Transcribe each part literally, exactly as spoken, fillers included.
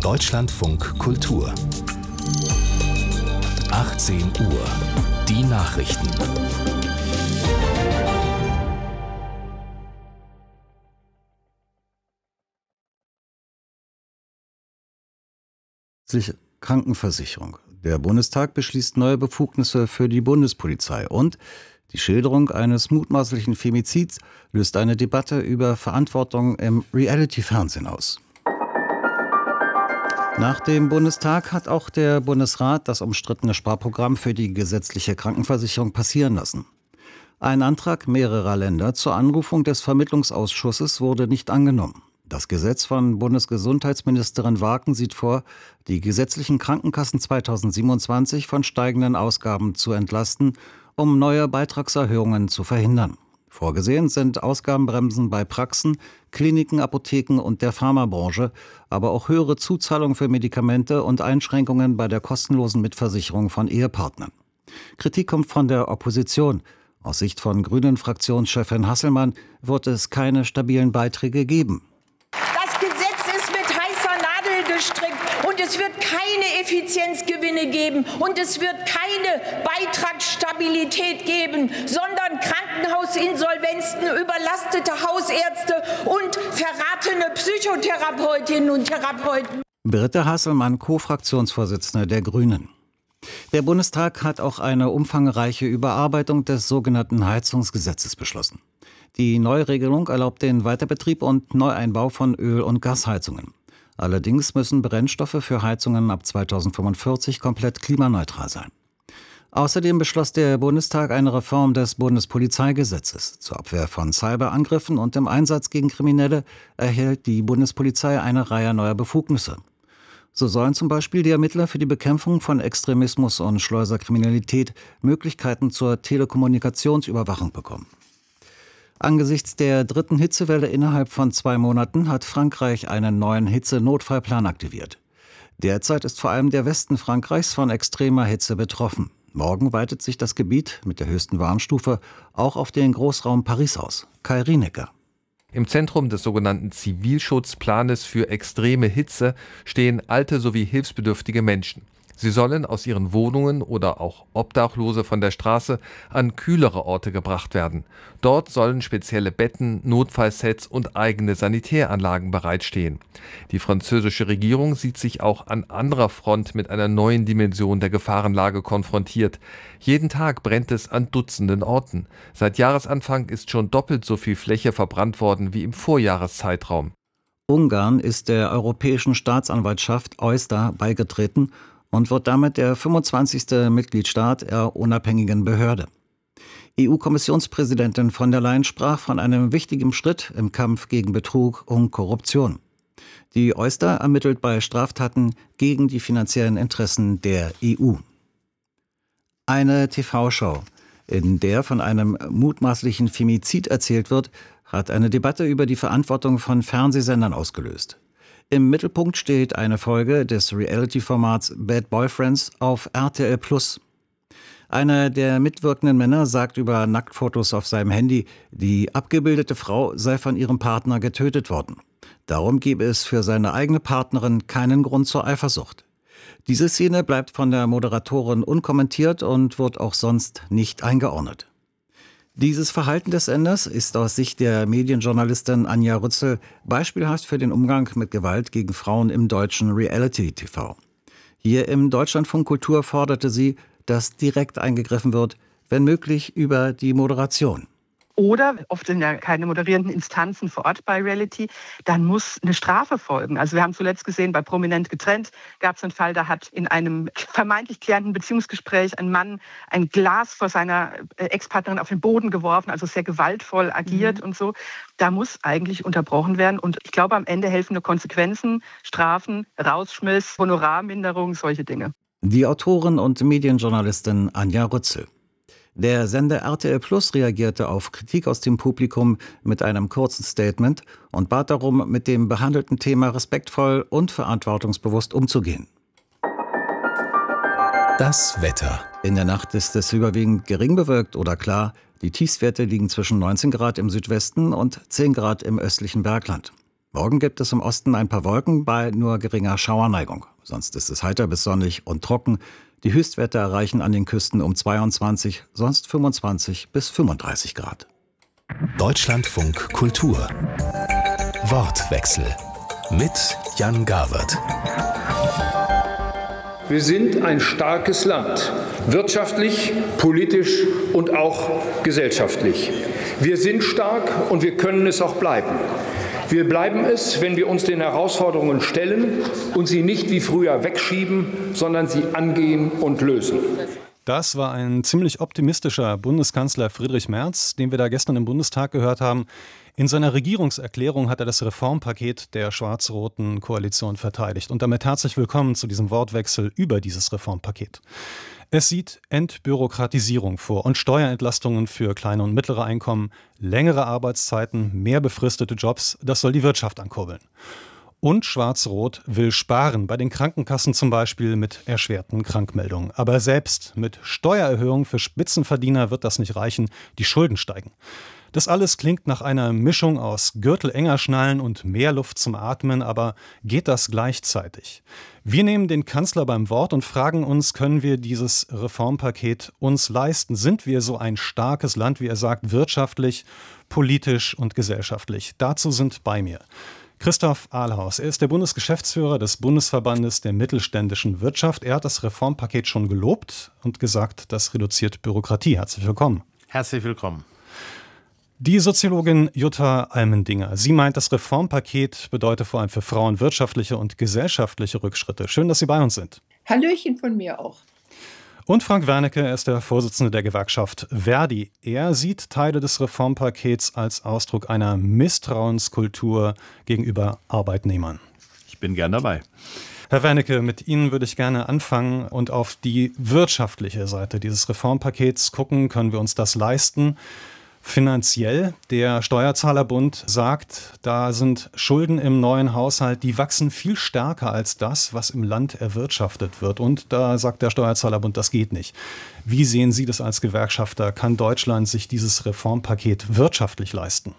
Deutschlandfunk Kultur. achtzehn Uhr. Die Nachrichten. Krankenversicherung. Der Bundestag beschließt neue Befugnisse für die Bundespolizei und die Schilderung eines mutmaßlichen Femizids löst eine Debatte über Verantwortung im Reality-Fernsehen aus. Nach dem Bundestag hat auch der Bundesrat das umstrittene Sparprogramm für die gesetzliche Krankenversicherung passieren lassen. Ein Antrag mehrerer Länder zur Anrufung des Vermittlungsausschusses wurde nicht angenommen. Das Gesetz von Bundesgesundheitsministerin Warken sieht vor, die gesetzlichen Krankenkassen zweitausendsiebenundzwanzig von steigenden Ausgaben zu entlasten, um neue Beitragserhöhungen zu verhindern. Vorgesehen sind Ausgabenbremsen bei Praxen, Kliniken, Apotheken und der Pharmabranche, aber auch höhere Zuzahlungen für Medikamente und Einschränkungen bei der kostenlosen Mitversicherung von Ehepartnern. Kritik kommt von der Opposition. Aus Sicht von Grünen-Fraktionschefin Hasselmann wird es keine stabilen Beiträge geben. Und es wird keine Effizienzgewinne geben und es wird keine Beitragsstabilität geben, sondern Krankenhausinsolvenzen, überlastete Hausärzte und verratene Psychotherapeutinnen und Therapeuten. Britta Hasselmann, Co-Fraktionsvorsitzende der Grünen. Der Bundestag hat auch eine umfangreiche Überarbeitung des sogenannten Heizungsgesetzes beschlossen. Die Neuregelung erlaubt den Weiterbetrieb und Neueinbau von Öl- und Gasheizungen. Allerdings müssen Brennstoffe für Heizungen ab zweitausendfünfundvierzig komplett klimaneutral sein. Außerdem beschloss der Bundestag eine Reform des Bundespolizeigesetzes. Zur Abwehr von Cyberangriffen und im Einsatz gegen Kriminelle erhält die Bundespolizei eine Reihe neuer Befugnisse. So sollen zum Beispiel die Ermittler für die Bekämpfung von Extremismus und Schleuserkriminalität Möglichkeiten zur Telekommunikationsüberwachung bekommen. Angesichts der dritten Hitzewelle innerhalb von zwei Monaten hat Frankreich einen neuen Hitzenotfallplan aktiviert. Derzeit ist vor allem der Westen Frankreichs von extremer Hitze betroffen. Morgen weitet sich das Gebiet mit der höchsten Warnstufe auch auf den Großraum Paris aus. Kai Rienecker. Im Zentrum des sogenannten Zivilschutzplanes für extreme Hitze stehen alte sowie hilfsbedürftige Menschen. Sie sollen aus ihren Wohnungen oder auch Obdachlose von der Straße an kühlere Orte gebracht werden. Dort sollen spezielle Betten, Notfallsets und eigene Sanitäranlagen bereitstehen. Die französische Regierung sieht sich auch an anderer Front mit einer neuen Dimension der Gefahrenlage konfrontiert. Jeden Tag brennt es an Dutzenden Orten. Seit Jahresanfang ist schon doppelt so viel Fläche verbrannt worden wie im Vorjahreszeitraum. Ungarn ist der Europäischen Staatsanwaltschaft EUStA beigetreten und wird damit der fünfundzwanzigste Mitgliedstaat der unabhängigen Behörde. E U-Kommissionspräsidentin von der Leyen sprach von einem wichtigen Schritt im Kampf gegen Betrug und Korruption. Die EUStA ermittelt bei Straftaten gegen die finanziellen Interessen der E U. Eine T V-Show, in der von einem mutmaßlichen Femizid erzählt wird, hat eine Debatte über die Verantwortung von Fernsehsendern ausgelöst. Im Mittelpunkt steht eine Folge des Reality-Formats Bad Boyfriends auf R T L Plus. Einer der mitwirkenden Männer sagt über Nacktfotos auf seinem Handy, die abgebildete Frau sei von ihrem Partner getötet worden. Darum gebe es für seine eigene Partnerin keinen Grund zur Eifersucht. Diese Szene bleibt von der Moderatorin unkommentiert und wird auch sonst nicht eingeordnet. Dieses Verhalten des Senders ist aus Sicht der Medienjournalistin Anja Rützel beispielhaft für den Umgang mit Gewalt gegen Frauen im deutschen Reality-T V. Hier im Deutschlandfunk Kultur forderte sie, dass direkt eingegriffen wird, wenn möglich über die Moderation. Oder, oft sind ja keine moderierenden Instanzen vor Ort bei Reality, dann muss eine Strafe folgen. Also wir haben zuletzt gesehen, bei Prominent getrennt gab es einen Fall, da hat in einem vermeintlich klärenden Beziehungsgespräch ein Mann ein Glas vor seiner Ex-Partnerin auf den Boden geworfen, also sehr gewaltvoll agiert mhm. und so. Da muss eigentlich unterbrochen werden. Und ich glaube, am Ende helfen nur Konsequenzen, Strafen, Rausschmiss, Honorarminderung, solche Dinge. Die Autorin und Medienjournalistin Anja Rützel. Der Sender R T L Plus reagierte auf Kritik aus dem Publikum mit einem kurzen Statement und bat darum, mit dem behandelten Thema respektvoll und verantwortungsbewusst umzugehen. Das Wetter. In der Nacht ist es überwiegend gering bewölkt oder klar. Die Tiefstwerte liegen zwischen neunzehn Grad im Südwesten und zehn Grad im östlichen Bergland. Morgen gibt es im Osten ein paar Wolken bei nur geringer Schauerneigung. Sonst ist es heiter bis sonnig und trocken. Die Höchstwerte erreichen an den Küsten um zweiundzwanzig, sonst fünfundzwanzig bis fünfunddreißig Grad. Deutschlandfunk Kultur. Wortwechsel mit Jan Gawert. Wir sind ein starkes Land, wirtschaftlich, politisch und auch gesellschaftlich. Wir sind stark und wir können es auch bleiben. Wir bleiben es, wenn wir uns den Herausforderungen stellen und sie nicht wie früher wegschieben, sondern sie angehen und lösen. Das war ein ziemlich optimistischer Bundeskanzler Friedrich Merz, den wir da gestern im Bundestag gehört haben. In seiner Regierungserklärung hat er das Reformpaket der schwarz-roten Koalition verteidigt. Und damit herzlich willkommen zu diesem Wortwechsel über dieses Reformpaket. Es sieht Entbürokratisierung vor und Steuerentlastungen für kleine und mittlere Einkommen, längere Arbeitszeiten, mehr befristete Jobs. Das soll die Wirtschaft ankurbeln. Und Schwarz-Rot will sparen, bei den Krankenkassen zum Beispiel mit erschwerten Krankmeldungen. Aber selbst mit Steuererhöhungen für Spitzenverdiener wird das nicht reichen, die Schulden steigen. Das alles klingt nach einer Mischung aus Gürtel enger schnallen und mehr Luft zum Atmen, aber geht das gleichzeitig? Wir nehmen den Kanzler beim Wort und fragen uns, können wir dieses Reformpaket uns leisten? Sind wir so ein starkes Land, wie er sagt, wirtschaftlich, politisch und gesellschaftlich? Dazu sind bei mir Christoph Ahlhaus. Er ist der Bundesgeschäftsführer des Bundesverbandes der mittelständischen Wirtschaft. Er hat das Reformpaket schon gelobt und gesagt, das reduziert Bürokratie. Herzlich willkommen. Herzlich willkommen. Die Soziologin Jutta Almendinger. Sie meint, das Reformpaket bedeutet vor allem für Frauen wirtschaftliche und gesellschaftliche Rückschritte. Schön, dass Sie bei uns sind. Hallöchen von mir auch. Und Frank Wernicke, er ist der Vorsitzende der Gewerkschaft Verdi. Er sieht Teile des Reformpakets als Ausdruck einer Misstrauenskultur gegenüber Arbeitnehmern. Ich bin gern dabei. Herr Wernicke, mit Ihnen würde ich gerne anfangen und auf die wirtschaftliche Seite dieses Reformpakets gucken. Können wir uns das leisten? Finanziell, der Steuerzahlerbund sagt, da sind Schulden im neuen Haushalt, die wachsen viel stärker als das, was im Land erwirtschaftet wird. Und da sagt der Steuerzahlerbund, das geht nicht. Wie sehen Sie das als Gewerkschafter? Kann Deutschland sich dieses Reformpaket wirtschaftlich leisten?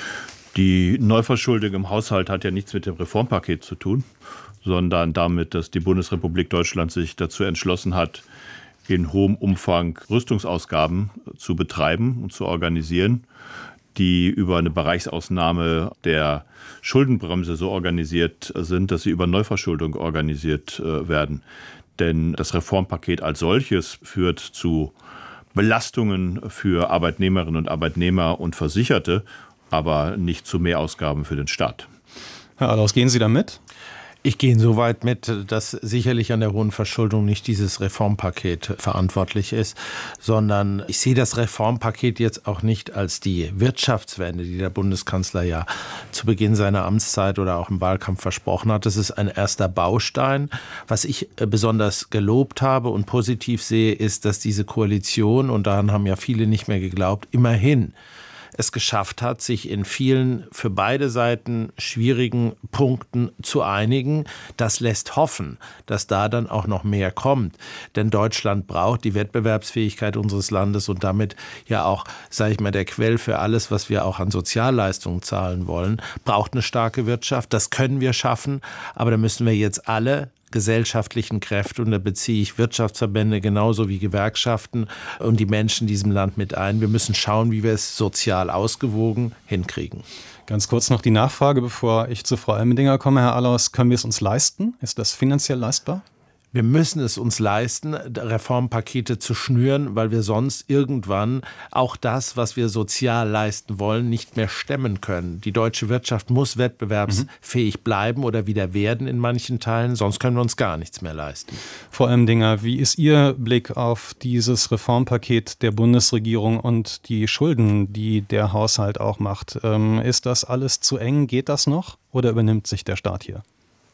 Die Neuverschuldung im Haushalt hat ja nichts mit dem Reformpaket zu tun, sondern damit, dass die Bundesrepublik Deutschland sich dazu entschlossen hat, in hohem Umfang Rüstungsausgaben zu betreiben und zu organisieren, die über eine Bereichsausnahme der Schuldenbremse so organisiert sind, dass sie über Neuverschuldung organisiert äh, werden. Denn das Reformpaket als solches führt zu Belastungen für Arbeitnehmerinnen und Arbeitnehmer und Versicherte, aber nicht zu Mehrausgaben für den Staat. Herr Ahlhaus, gehen Sie da mit? Ich gehe insoweit mit, dass sicherlich an der hohen Verschuldung nicht dieses Reformpaket verantwortlich ist, sondern ich sehe das Reformpaket jetzt auch nicht als die Wirtschaftswende, die der Bundeskanzler ja zu Beginn seiner Amtszeit oder auch im Wahlkampf versprochen hat. Das ist ein erster Baustein. Was ich besonders gelobt habe und positiv sehe, ist, dass diese Koalition, und daran haben ja viele nicht mehr geglaubt, immerhin es geschafft hat, sich in vielen für beide Seiten schwierigen Punkten zu einigen. Das lässt hoffen, dass da dann auch noch mehr kommt. Denn Deutschland braucht die Wettbewerbsfähigkeit unseres Landes und damit ja auch, sage ich mal, der Quell für alles, was wir auch an Sozialleistungen zahlen wollen, braucht eine starke Wirtschaft. Das können wir schaffen, aber da müssen wir jetzt alle gesellschaftlichen Kräfte, und da beziehe ich Wirtschaftsverbände genauso wie Gewerkschaften und die Menschen in diesem Land mit ein. Wir müssen schauen, wie wir es sozial ausgewogen hinkriegen. Ganz kurz noch die Nachfrage, bevor ich zu Frau Almendinger komme. Herr Ahlhaus, können wir es uns leisten? Ist das finanziell leistbar? Wir müssen es uns leisten, Reformpakete zu schnüren, weil wir sonst irgendwann auch das, was wir sozial leisten wollen, nicht mehr stemmen können. Die deutsche Wirtschaft muss wettbewerbsfähig mhm. bleiben oder wieder werden in manchen Teilen, sonst können wir uns gar nichts mehr leisten. Frau Almendinger, wie ist Ihr Blick auf dieses Reformpaket der Bundesregierung und die Schulden, die der Haushalt auch macht? Ist das alles zu eng? Geht das noch? Oder übernimmt sich der Staat hier?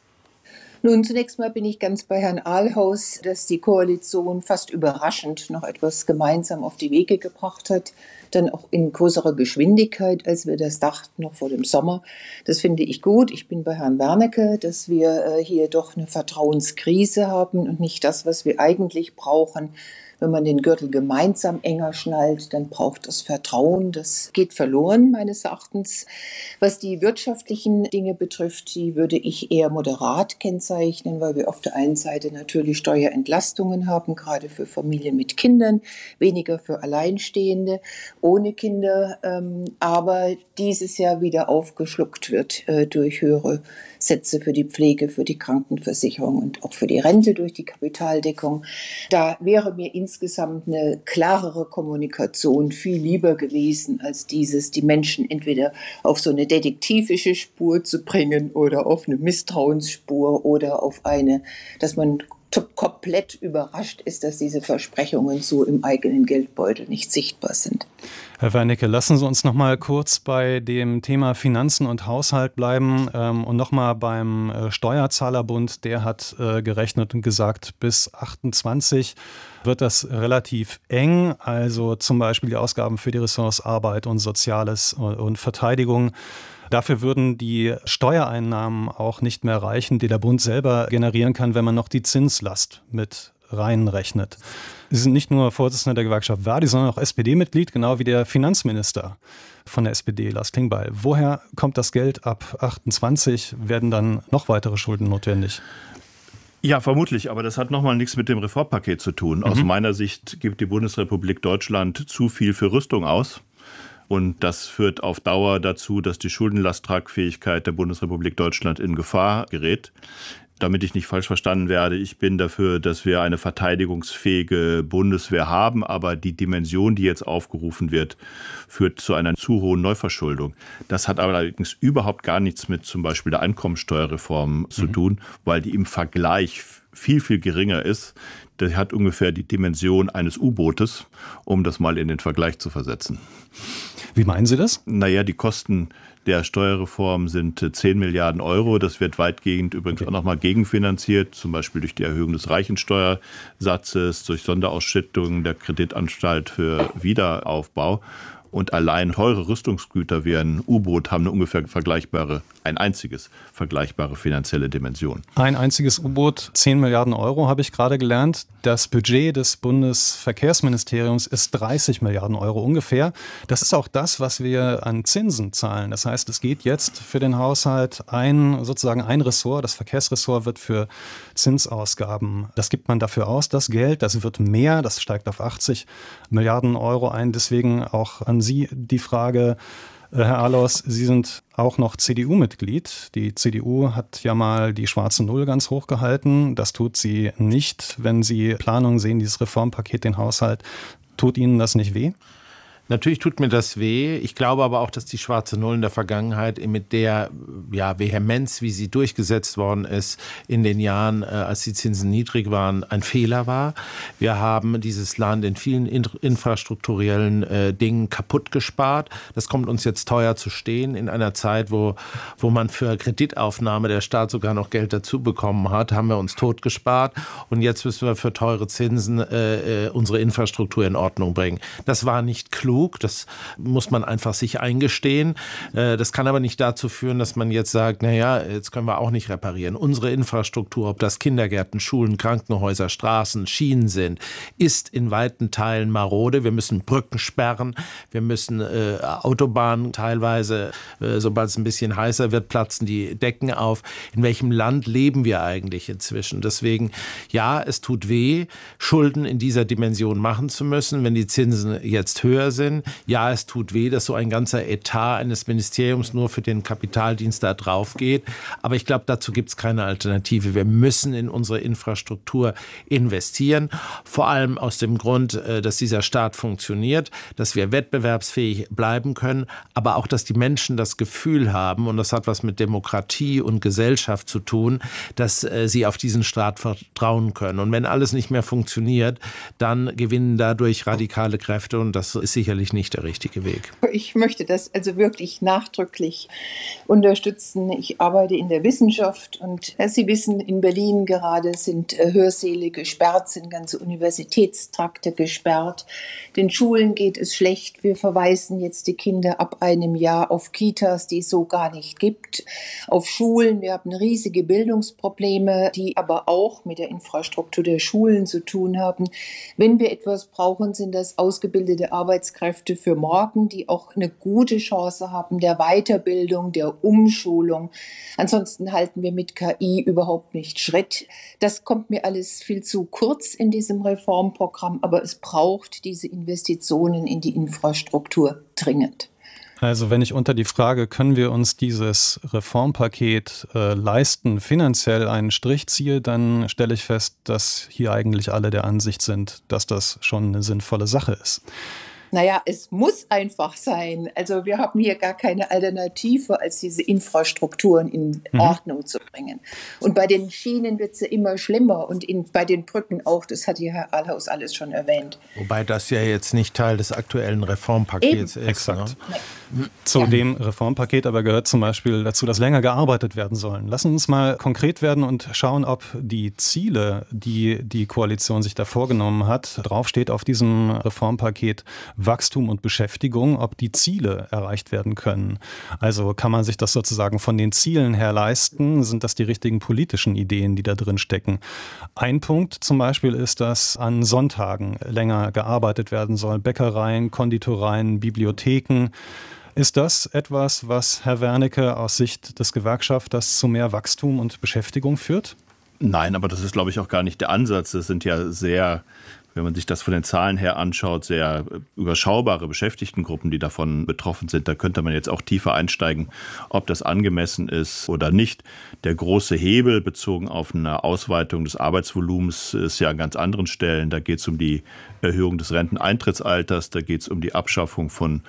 Nun, zunächst mal bin ich ganz bei Herrn Ahlhaus, dass die Koalition fast überraschend noch etwas gemeinsam auf die Wege gebracht hat. dann auch in größerer Geschwindigkeit, als wir das dachten, noch vor dem Sommer. Das finde ich gut. Ich bin bei Herrn Wernicke, dass wir hier doch eine Vertrauenskrise haben und nicht das, was wir eigentlich brauchen. Wenn man den Gürtel gemeinsam enger schnallt, dann braucht es Vertrauen. Das geht verloren, meines Erachtens. Was die wirtschaftlichen Dinge betrifft, die würde ich eher moderat kennzeichnen, weil wir auf der einen Seite natürlich Steuerentlastungen haben, gerade für Familien mit Kindern, weniger für Alleinstehende, ohne Kinder, ähm, aber dieses Jahr wieder aufgeschluckt wird äh, durch höhere Sätze für die Pflege, für die Krankenversicherung und auch für die Rente durch die Kapitaldeckung. Da wäre mir insgesamt eine klarere Kommunikation viel lieber gewesen, als dieses, die Menschen entweder auf so eine detektivische Spur zu bringen oder auf eine Misstrauensspur oder auf eine, dass man komplett überrascht ist, dass diese Versprechungen so im eigenen Geldbeutel nicht sichtbar sind. Herr Wernicke, lassen Sie uns noch mal kurz bei dem Thema Finanzen und Haushalt bleiben ähm, und noch mal beim äh, Steuerzahlerbund. Der hat äh, gerechnet und gesagt, bis achtundzwanzig wird das relativ eng. Also zum Beispiel die Ausgaben für die Ressorts Arbeit und Soziales und, und Verteidigung. Dafür würden die Steuereinnahmen auch nicht mehr reichen, die der Bund selber generieren kann, wenn man noch die Zinslast mit reinrechnet. Sie sind nicht nur Vorsitzender der Gewerkschaft Verdi, sondern auch S P D-Mitglied, genau wie der Finanzminister von der S P D, Lars Klingbeil. Woher kommt das Geld ab achtundzwanzig? Werden dann noch weitere Schulden notwendig? Ja, vermutlich, aber das hat nochmal nichts mit dem Reformpaket zu tun. Mhm. Aus meiner Sicht gibt die Bundesrepublik Deutschland zu viel für Rüstung aus. Und das führt auf Dauer dazu, dass die Schuldenlasttragfähigkeit der Bundesrepublik Deutschland in Gefahr gerät. Damit ich nicht falsch verstanden werde, ich bin dafür, dass wir eine verteidigungsfähige Bundeswehr haben, aber die Dimension, die jetzt aufgerufen wird, führt zu einer zu hohen Neuverschuldung. Das hat allerdings überhaupt gar nichts mit zum Beispiel der Einkommensteuerreform mhm. zu tun, weil die im Vergleich viel, viel geringer ist. Der hat ungefähr die Dimension eines U-Bootes, um das mal in den Vergleich zu versetzen. Wie meinen Sie das? Naja, die Kosten der Steuerreform sind zehn Milliarden Euro. Das wird weitgehend übrigens okay. auch nochmal gegenfinanziert, zum Beispiel durch die Erhöhung des Reichensteuersatzes, durch Sonderausschüttungen der Kreditanstalt für Wiederaufbau. Und allein teure Rüstungsgüter wie ein U-Boot haben eine ungefähr vergleichbare, ein einziges vergleichbare finanzielle Dimension. Ein einziges U-Boot, zehn Milliarden Euro, habe ich gerade gelernt. Das Budget des Bundesverkehrsministeriums ist dreißig Milliarden Euro ungefähr. Das ist auch das, was wir an Zinsen zahlen. Das heißt, es geht jetzt für den Haushalt ein, sozusagen ein Ressort, das Verkehrsressort wird für Zinsausgaben, das gibt man dafür aus, das Geld, das wird mehr, das steigt auf achtzig Milliarden Euro ein. Deswegen auch an Sie die Frage, Herr Alois, Sie sind auch noch C D U-Mitglied. Die C D U hat ja mal die schwarze Null ganz hoch gehalten. Das tut sie nicht, wenn Sie Planungen sehen, dieses Reformpaket, den Haushalt. Tut Ihnen das nicht weh? Natürlich tut mir das weh. Ich glaube aber auch, dass die schwarze Null in der Vergangenheit mit der ja, Vehemenz, wie sie durchgesetzt worden ist in den Jahren, äh, als die Zinsen niedrig waren, ein Fehler war. Wir haben dieses Land in vielen in- infrastrukturellen äh, Dingen kaputt gespart. Das kommt uns jetzt teuer zu stehen in einer Zeit, wo, wo man für Kreditaufnahme der Staat sogar noch Geld dazu bekommen hat, haben wir uns tot gespart. Und jetzt müssen wir für teure Zinsen äh, unsere Infrastruktur in Ordnung bringen. Das war nicht klug. Das muss man einfach sich eingestehen. Das kann aber nicht dazu führen, dass man jetzt sagt, naja, jetzt können wir auch nicht reparieren. Unsere Infrastruktur, ob das Kindergärten, Schulen, Krankenhäuser, Straßen, Schienen sind, ist in weiten Teilen marode. Wir müssen Brücken sperren, wir müssen äh, Autobahnen teilweise, äh, sobald es ein bisschen heißer wird, platzen die Decken auf. In welchem Land leben wir eigentlich inzwischen? Deswegen, ja, es tut weh, Schulden in dieser Dimension machen zu müssen, wenn die Zinsen jetzt höher sind. Ja, es tut weh, dass so ein ganzer Etat eines Ministeriums nur für den Kapitaldienst da drauf geht. Aber ich glaube, dazu gibt es keine Alternative. Wir müssen in unsere Infrastruktur investieren. Vor allem aus dem Grund, dass dieser Staat funktioniert, dass wir wettbewerbsfähig bleiben können, aber auch, dass die Menschen das Gefühl haben, und das hat was mit Demokratie und Gesellschaft zu tun, dass sie auf diesen Staat vertrauen können. Und wenn alles nicht mehr funktioniert, dann gewinnen dadurch radikale Kräfte, und das ist sicherlich sicherlich nicht der richtige Weg. Ich möchte das also wirklich nachdrücklich unterstützen. Ich arbeite in der Wissenschaft und Sie wissen, in Berlin gerade sind Hörsäle gesperrt, sind ganze Universitätstrakte gesperrt. Den Schulen geht es schlecht. Wir verweisen jetzt die Kinder ab einem Jahr auf Kitas, die es so gar nicht gibt, auf Schulen. Wir haben riesige Bildungsprobleme, die aber auch mit der Infrastruktur der Schulen zu tun haben. Wenn wir etwas brauchen, sind das ausgebildete Arbeitskräfte für morgen, die auch eine gute Chance haben der Weiterbildung, der Umschulung. Ansonsten halten wir mit K I überhaupt nicht Schritt. Das kommt mir alles viel zu kurz in diesem Reformprogramm, aber es braucht diese Investitionen in die Infrastruktur dringend. Also wenn ich unter die Frage, können wir uns dieses Reformpaket äh, leisten, finanziell einen Strich ziehe, dann stelle ich fest, dass hier eigentlich alle der Ansicht sind, dass das schon eine sinnvolle Sache ist. Naja, es muss einfach sein. Also wir haben hier gar keine Alternative, als diese Infrastrukturen in mhm. Ordnung zu bringen. Und bei den Schienen wird es ja immer schlimmer und in, bei den Brücken auch. Das hat ja Herr Ahlhaus alles schon erwähnt. Wobei das ja jetzt nicht Teil des aktuellen Reformpakets Eben. ist. Exakt. Ne? Zu ja. dem Reformpaket aber gehört zum Beispiel dazu, dass länger gearbeitet werden sollen. Lassen uns mal konkret werden und schauen, ob die Ziele, die die Koalition sich da vorgenommen hat, draufsteht auf diesem Reformpaket Wachstum und Beschäftigung, ob die Ziele erreicht werden können. Also kann man sich das sozusagen von den Zielen her leisten? Sind das die richtigen politischen Ideen, die da drin stecken? Ein Punkt zum Beispiel ist, dass an Sonntagen länger gearbeitet werden soll. Bäckereien, Konditoreien, Bibliotheken. Ist das etwas, was Herr Wernicke aus Sicht des Gewerkschafters zu mehr Wachstum und Beschäftigung führt? Nein, aber das ist, glaube ich, auch gar nicht der Ansatz. Das sind ja sehr, wenn man sich das von den Zahlen her anschaut, sehr überschaubare Beschäftigtengruppen, die davon betroffen sind. Da könnte man jetzt auch tiefer einsteigen, ob das angemessen ist oder nicht. Der große Hebel bezogen auf eine Ausweitung des Arbeitsvolumens ist ja an ganz anderen Stellen. Da geht es um die Erhöhung des Renteneintrittsalters, da geht es um die Abschaffung von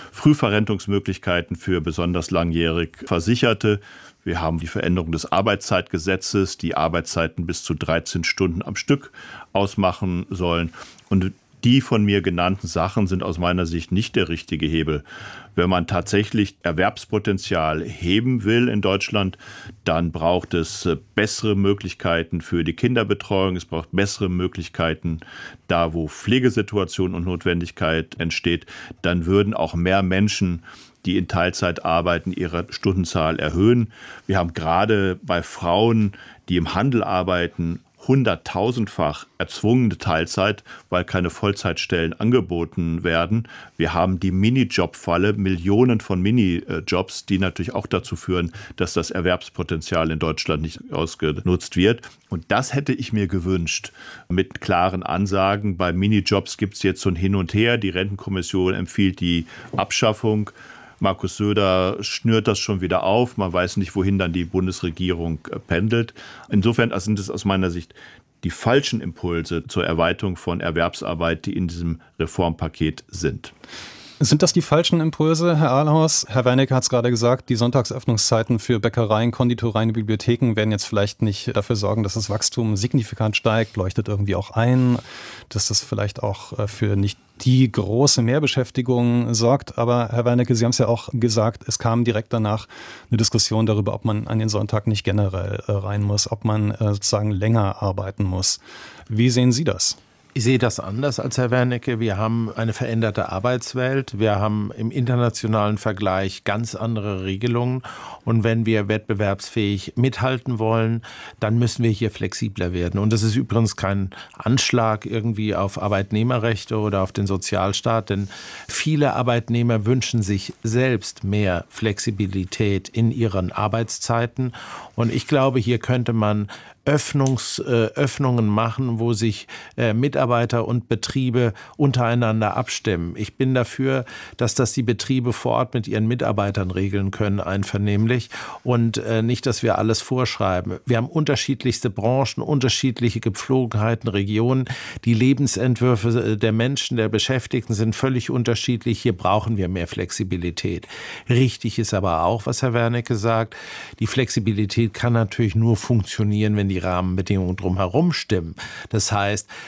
Frühverrentungsmöglichkeiten für besonders langjährig Versicherte. Wir haben die Veränderung des Arbeitszeitgesetzes, die Arbeitszeiten bis zu dreizehn Stunden am Stück ausmachen sollen. Und die von mir genannten Sachen sind aus meiner Sicht nicht der richtige Hebel. Wenn man tatsächlich Erwerbspotenzial heben will in Deutschland, dann braucht es bessere Möglichkeiten für die Kinderbetreuung. Es braucht bessere Möglichkeiten da, wo Pflegesituation und Notwendigkeit entsteht. Dann würden auch mehr Menschen, die in Teilzeit arbeiten, ihre Stundenzahl erhöhen. Wir haben gerade bei Frauen, die im Handel arbeiten, hunderttausendfach erzwungene Teilzeit, weil keine Vollzeitstellen angeboten werden. Wir haben die Minijob-Falle, Millionen von Minijobs, die natürlich auch dazu führen, dass das Erwerbspotenzial in Deutschland nicht ausgenutzt wird. Und das hätte ich mir gewünscht mit klaren Ansagen. Bei Minijobs gibt es jetzt so ein Hin und Her. Die Rentenkommission empfiehlt die Abschaffung. Markus Söder schnürt das schon wieder auf. Man weiß nicht, wohin dann die Bundesregierung pendelt. Insofern sind es aus meiner Sicht die falschen Impulse zur Erweiterung von Erwerbsarbeit, die in diesem Reformpaket sind. Sind das die falschen Impulse, Herr Ahlhaus? Herr Wernicke hat es gerade gesagt, die Sonntagsöffnungszeiten für Bäckereien, Konditoreien, Bibliotheken werden jetzt vielleicht nicht dafür sorgen, dass das Wachstum signifikant steigt, leuchtet irgendwie auch ein, dass das vielleicht auch für nicht die große Mehrbeschäftigung sorgt. Aber Herr Wernicke, Sie haben es ja auch gesagt, es kam direkt danach eine Diskussion darüber, ob man an den Sonntag nicht generell rein muss, ob man sozusagen länger arbeiten muss. Wie sehen Sie das? Ich sehe das anders als Herr Wernicke. Wir haben eine veränderte Arbeitswelt. Wir haben im internationalen Vergleich ganz andere Regelungen. Und wenn wir wettbewerbsfähig mithalten wollen, dann müssen wir hier flexibler werden. Und das ist übrigens kein Anschlag irgendwie auf Arbeitnehmerrechte oder auf den Sozialstaat, denn viele Arbeitnehmer wünschen sich selbst mehr Flexibilität in ihren Arbeitszeiten. Und ich glaube, hier könnte man Öffnungs, äh, Öffnungen machen, wo sich äh, Mitarbeiter und Betriebe untereinander abstimmen. Ich bin dafür, dass das die Betriebe vor Ort mit ihren Mitarbeitern regeln können, einvernehmlich, und äh, nicht, dass wir alles vorschreiben. Wir haben unterschiedlichste Branchen, unterschiedliche Gepflogenheiten, Regionen. Die Lebensentwürfe der Menschen, der Beschäftigten sind völlig unterschiedlich. Hier brauchen wir mehr Flexibilität. Richtig ist aber auch, was Herr Wernicke sagt, die Flexibilität kann natürlich nur funktionieren, wenn die Die Rahmenbedingungen drumherum stimmen. Das heißt, für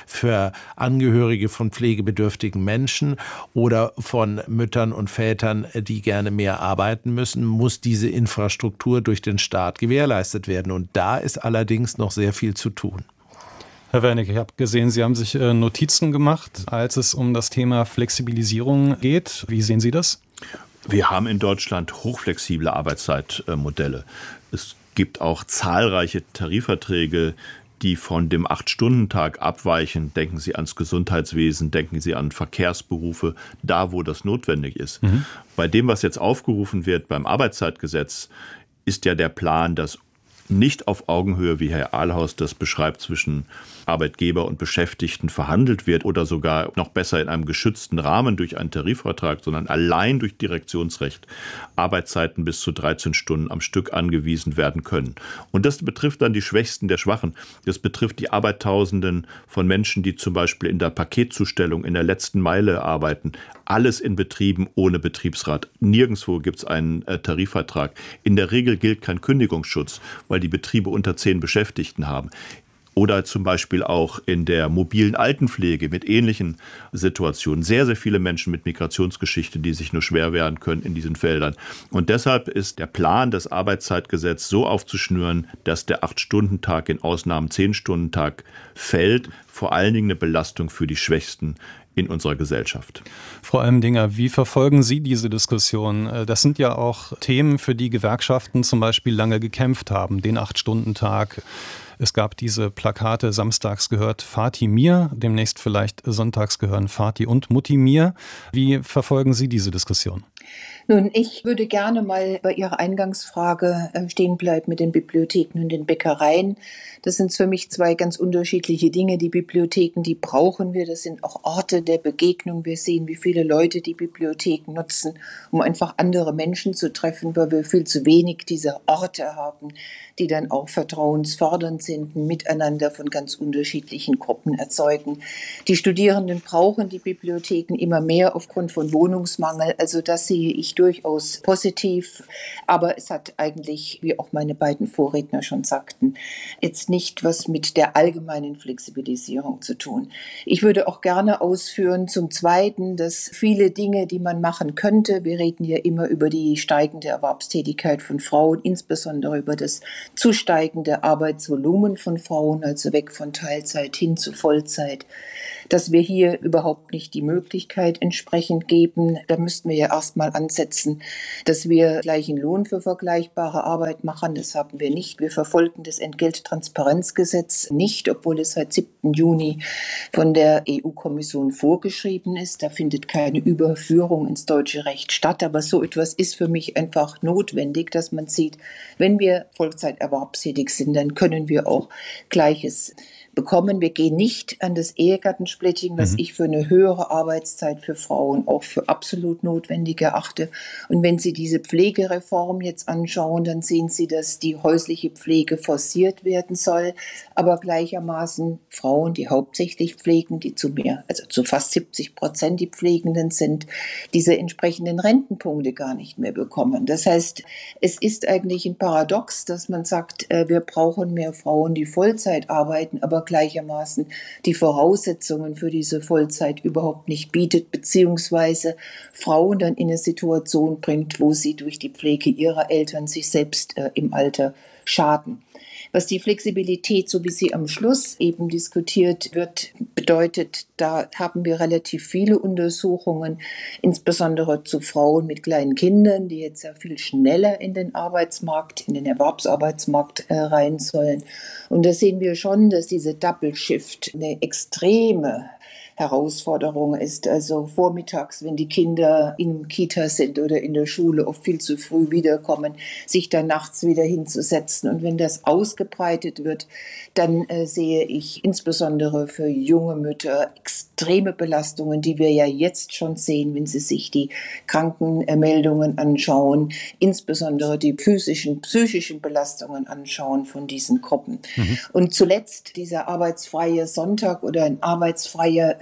oder Angehörige von pflegebedürftigen Menschen oder von Müttern und Vätern, die gerne mehr arbeiten müssen, muss diese Infrastruktur durch den Staat gewährleistet werden. Und da ist allerdings noch sehr viel zu tun. Herr Wernicke, ich habe gesehen, Sie haben sich Notizen gemacht, als es um das Thema Flexibilisierung geht. Wie sehen Sie das? Wir haben in Deutschland hochflexible Arbeitszeitmodelle. Es gibt auch zahlreiche Tarifverträge, die von dem Acht-Stunden-Tag abweichen. Denken Sie ans Gesundheitswesen, denken Sie an Verkehrsberufe, da wo das notwendig ist. Mhm. Bei dem, was jetzt aufgerufen wird beim Arbeitszeitgesetz, ist ja der Plan, dass nicht auf Augenhöhe, wie Herr Ahlhaus das beschreibt, zwischen Arbeitgeber und Beschäftigten verhandelt wird oder sogar noch besser in einem geschützten Rahmen durch einen Tarifvertrag, sondern allein durch Direktionsrecht Arbeitszeiten bis zu dreizehn Stunden am Stück angewiesen werden können. Und das betrifft dann die Schwächsten der Schwachen. Das betrifft die Arbeitstausenden von Menschen, die zum Beispiel in der Paketzustellung in der letzten Meile arbeiten. Alles in Betrieben ohne Betriebsrat. Nirgendwo gibt es einen äh, Tarifvertrag. In der Regel gilt kein Kündigungsschutz, weil die Betriebe unter zehn Beschäftigten haben. Oder zum Beispiel auch in der mobilen Altenpflege mit ähnlichen Situationen. Sehr, sehr viele Menschen mit Migrationsgeschichte, die sich nur schwer wehren können in diesen Feldern. Und deshalb ist der Plan, das Arbeitszeitgesetz so aufzuschnüren, dass der acht-Stunden-Tag in Ausnahmen zehn-Stunden-Tag fällt. Vor allen Dingen eine Belastung für die Schwächsten in unserer Gesellschaft. Frau Elmdinger, wie verfolgen Sie diese Diskussion? Das sind ja auch Themen, für die Gewerkschaften zum Beispiel lange gekämpft haben, den Acht-Stunden-Tag. Es gab diese Plakate, samstags gehört Vati mir, demnächst vielleicht sonntags gehören Vati und Mutti mir. Wie verfolgen Sie diese Diskussion? Nun, ich würde gerne mal bei Ihrer Eingangsfrage stehen bleiben mit den Bibliotheken und den Bäckereien. Das sind für mich zwei ganz unterschiedliche Dinge. Die Bibliotheken, die brauchen wir. Das sind auch Orte der Begegnung. Wir sehen, wie viele Leute die Bibliotheken nutzen, um einfach andere Menschen zu treffen, weil wir viel zu wenig diese Orte haben, die dann auch vertrauensfördernd sind, ein Miteinander von ganz unterschiedlichen Gruppen erzeugen. Die Studierenden brauchen die Bibliotheken immer mehr aufgrund von Wohnungsmangel. Also das sehe ich durchaus positiv. Aber es hat eigentlich, wie auch meine beiden Vorredner schon sagten, jetzt nicht was mit der allgemeinen Flexibilisierung zu tun. Ich würde auch gerne ausführen zum Zweiten, dass viele Dinge, die man machen könnte, wir reden ja immer über die steigende Erwerbstätigkeit von Frauen, insbesondere über das zu steigende Arbeitsvolumen von Frauen, also weg von Teilzeit hin zu Vollzeit, dass wir hier überhaupt nicht die Möglichkeit entsprechend geben. Da müssten wir ja erstmal ansetzen, dass wir gleichen Lohn für vergleichbare Arbeit machen. Das haben wir nicht. Wir verfolgen das Entgelttransparenzgesetz nicht, obwohl es seit siebten Juni von der E U-Kommission vorgeschrieben ist. Da findet keine Überführung ins deutsche Recht statt. Aber so etwas ist für mich einfach notwendig, dass man sieht, wenn wir Vollzeiterwerbstätig sind, dann können wir auch Gleiches bekommen. Wir gehen nicht an das Ehegattensplitting, was mhm. ich für eine höhere Arbeitszeit für Frauen auch für absolut notwendig erachte. Und wenn Sie diese Pflegereform jetzt anschauen, dann sehen Sie, dass die häusliche Pflege forciert werden soll, aber gleichermaßen Frauen, die hauptsächlich pflegen, die zu mehr, also zu fast siebzig Prozent die Pflegenden sind, diese entsprechenden Rentenpunkte gar nicht mehr bekommen. Das heißt, es ist eigentlich ein Paradox, dass man sagt, wir brauchen mehr Frauen, die Vollzeit arbeiten, aber gleichermaßen die Voraussetzungen für diese Vollzeit überhaupt nicht bietet, beziehungsweise Frauen dann in eine Situation bringt, wo sie durch die Pflege ihrer Eltern sich selbst äh, im Alter schaden. Was die Flexibilität, so wie sie am Schluss eben diskutiert wird, bedeutet, da haben wir relativ viele Untersuchungen, insbesondere zu Frauen mit kleinen Kindern, die jetzt ja viel schneller in den Arbeitsmarkt, in den Erwerbsarbeitsmarkt äh, rein sollen. Und da sehen wir schon, dass diese Double Shift eine extreme Herausforderung ist. Also vormittags, wenn die Kinder in Kita sind oder in der Schule oft viel zu früh wiederkommen, sich dann nachts wieder hinzusetzen. Und wenn das ausgebreitet wird, dann äh, sehe ich insbesondere für junge Mütter extreme Belastungen, die wir ja jetzt schon sehen, wenn sie sich die Krankenmeldungen anschauen, insbesondere die physischen, psychischen Belastungen anschauen von diesen Gruppen. Mhm. Und zuletzt dieser arbeitsfreie Sonntag oder ein arbeitsfreier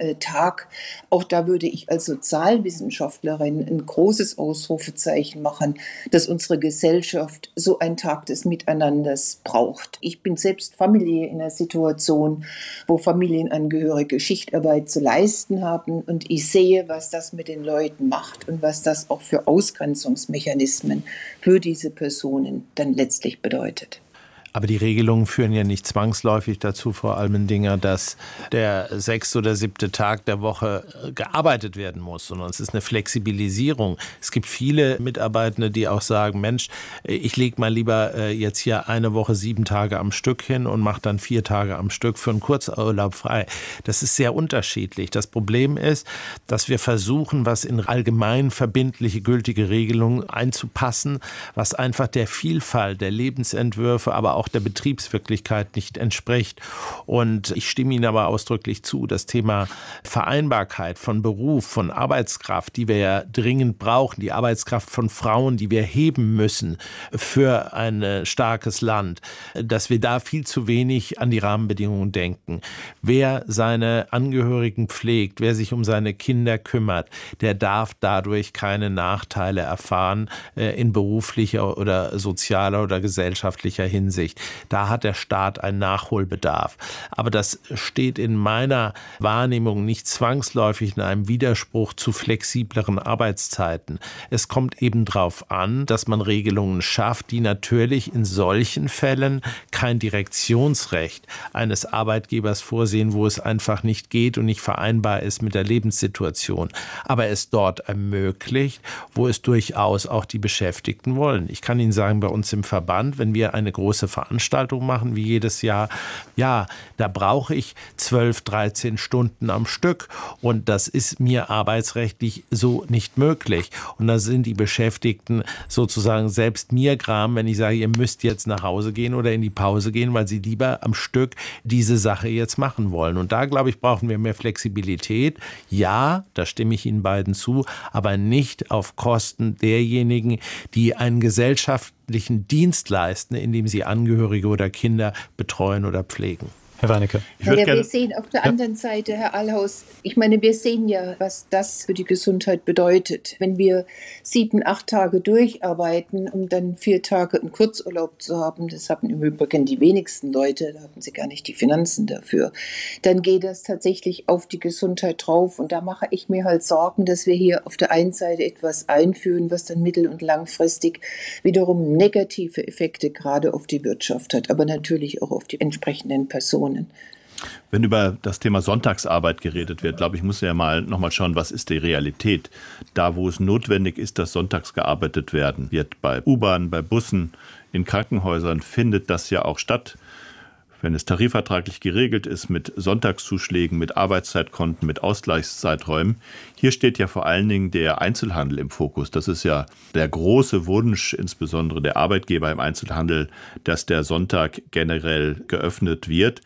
äh, Tag. Auch da würde ich als Sozialwissenschaftlerin ein großes Ausrufezeichen machen, dass unsere Gesellschaft so einen Tag des Miteinanders braucht. Ich bin selbst familiär in einer Situation, wo Familienangehörige Schichtarbeit zu leisten haben, und ich sehe, was das mit den Leuten macht und was das auch für Ausgrenzungsmechanismen für diese Personen dann letztlich bedeutet. Aber die Regelungen führen ja nicht zwangsläufig dazu, Frau Almendinger, dass der sechste oder siebte Tag der Woche gearbeitet werden muss, sondern es ist eine Flexibilisierung. Es gibt viele Mitarbeitende, die auch sagen, Mensch, ich lege mal lieber jetzt hier eine Woche sieben Tage am Stück hin und mache dann vier Tage am Stück für einen Kurzurlaub frei. Das ist sehr unterschiedlich. Das Problem ist, dass wir versuchen, was in allgemein verbindliche, gültige Regelungen einzupassen, was einfach der Vielfalt der Lebensentwürfe, aber auch der Betriebswirklichkeit nicht entspricht. Und ich stimme Ihnen aber ausdrücklich zu, das Thema Vereinbarkeit von Beruf, von Arbeitskraft, die wir ja dringend brauchen, die Arbeitskraft von Frauen, die wir heben müssen für ein starkes Land, dass wir da viel zu wenig an die Rahmenbedingungen denken. Wer seine Angehörigen pflegt, wer sich um seine Kinder kümmert, der darf dadurch keine Nachteile erfahren in beruflicher oder sozialer oder gesellschaftlicher Hinsicht. Da hat der Staat einen Nachholbedarf. Aber das steht in meiner Wahrnehmung nicht zwangsläufig in einem Widerspruch zu flexibleren Arbeitszeiten. Es kommt eben darauf an, dass man Regelungen schafft, die natürlich in solchen Fällen kein Direktionsrecht eines Arbeitgebers vorsehen, wo es einfach nicht geht und nicht vereinbar ist mit der Lebenssituation. Aber es dort ermöglicht, wo es durchaus auch die Beschäftigten wollen. Ich kann Ihnen sagen, bei uns im Verband, wenn wir eine große Veranstaltung machen, wie jedes Jahr, ja, da brauche ich zwölf, dreizehn Stunden am Stück, und das ist mir arbeitsrechtlich so nicht möglich. Und da sind die Beschäftigten sozusagen selbst mir gram, wenn ich sage, ihr müsst jetzt nach Hause gehen oder in die Pause gehen, weil sie lieber am Stück diese Sache jetzt machen wollen. Und da, glaube ich, brauchen wir mehr Flexibilität. Ja, da stimme ich Ihnen beiden zu, aber nicht auf Kosten derjenigen, die einen gesellschaftlichen Dienst leisten, indem sie Angehörige oder Kinder betreuen oder pflegen. Herr Wernicke. Ich ja, wir sehen auf der anderen Seite, Herr Allhaus, ich meine, wir sehen ja, was das für die Gesundheit bedeutet. Wenn wir sieben, acht Tage durcharbeiten, um dann vier Tage einen Kurzurlaub zu haben, das haben im Übrigen die wenigsten Leute, da haben sie gar nicht die Finanzen dafür, dann geht das tatsächlich auf die Gesundheit drauf. Und da mache ich mir halt Sorgen, dass wir hier auf der einen Seite etwas einführen, was dann mittel- und langfristig wiederum negative Effekte gerade auf die Wirtschaft hat, aber natürlich auch auf die entsprechenden Personen. Wenn über das Thema Sonntagsarbeit geredet wird, glaube ich, muss ja mal noch mal schauen, was ist die Realität. Da, wo es notwendig ist, dass sonntags gearbeitet werden wird, bei U-Bahnen, bei Bussen, in Krankenhäusern, findet das ja auch statt. Wenn es tarifvertraglich geregelt ist mit Sonntagszuschlägen, mit Arbeitszeitkonten, mit Ausgleichszeiträumen. Hier steht ja vor allen Dingen der Einzelhandel im Fokus. Das ist ja der große Wunsch, insbesondere der Arbeitgeber im Einzelhandel, dass der Sonntag generell geöffnet wird.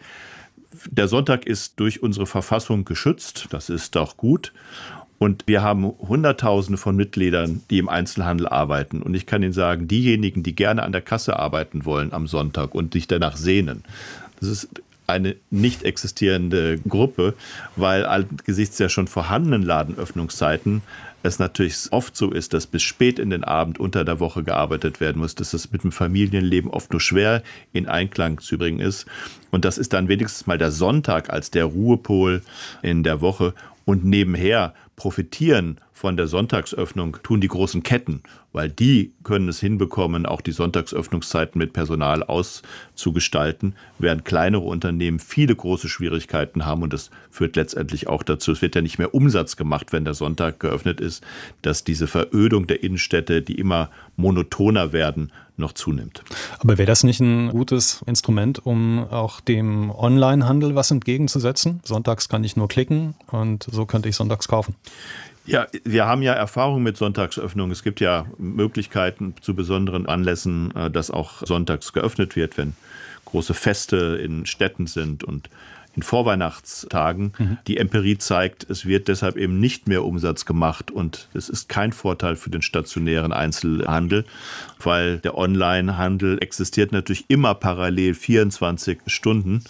Der Sonntag ist durch unsere Verfassung geschützt. Das ist auch gut. Und wir haben Hunderttausende von Mitgliedern, die im Einzelhandel arbeiten. Und ich kann Ihnen sagen, diejenigen, die gerne an der Kasse arbeiten wollen am Sonntag und sich danach sehnen, das ist eine nicht existierende Gruppe, weil angesichts der schon vorhandenen Ladenöffnungszeiten es natürlich oft so ist, dass bis spät in den Abend unter der Woche gearbeitet werden muss, dass es mit dem Familienleben oft nur schwer in Einklang zu bringen ist. Und das ist dann wenigstens mal der Sonntag als der Ruhepol in der Woche. Und nebenher profitieren von der Sonntagsöffnung tun die großen Ketten, weil die können es hinbekommen, auch die Sonntagsöffnungszeiten mit Personal auszugestalten, während kleinere Unternehmen viele große Schwierigkeiten haben. Und das führt letztendlich auch dazu, es wird ja nicht mehr Umsatz gemacht, wenn der Sonntag geöffnet ist, dass diese Verödung der Innenstädte, die immer monotoner werden, noch zunimmt. Aber wäre das nicht ein gutes Instrument, um auch dem Onlinehandel was entgegenzusetzen? Sonntags kann ich nur klicken und so könnte ich sonntags kaufen. Ja, wir haben ja Erfahrung mit Sonntagsöffnung. Es gibt ja Möglichkeiten zu besonderen Anlässen, dass auch sonntags geöffnet wird, wenn große Feste in Städten sind und in Vorweihnachtstagen. Mhm. Die Empirie zeigt, es wird deshalb eben nicht mehr Umsatz gemacht und es ist kein Vorteil für den stationären Einzelhandel, weil der Onlinehandel existiert natürlich immer parallel vierundzwanzig Stunden.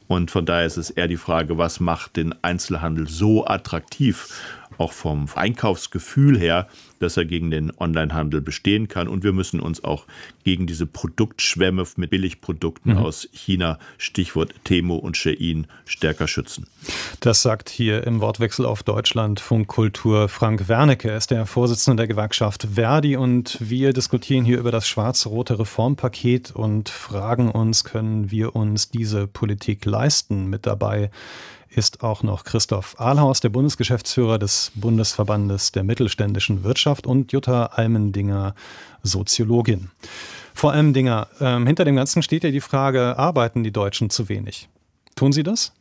Und von daher ist es eher die Frage, was macht den Einzelhandel so attraktiv, auch vom Einkaufsgefühl her, dass er gegen den Onlinehandel bestehen kann. Und wir müssen uns auch gegen diese Produktschwämme mit Billigprodukten mhm. aus China, Stichwort Temu und Shein, stärker schützen. Das sagt hier im Wortwechsel auf Deutschlandfunk Kultur Frank Wernicke. Er ist der Vorsitzende der Gewerkschaft Verdi und wir diskutieren hier über das schwarz-rote Reformpaket und fragen uns, können wir uns diese Politik leisten? Mit dabei ist auch noch Christoph Ahlhaus, der Bundesgeschäftsführer des Bundesverbandes der mittelständischen Wirtschaft, und Jutta Almendinger, Soziologin. Frau Almendinger, äh, hinter dem Ganzen steht ja die Frage, arbeiten die Deutschen zu wenig? Tun sie das?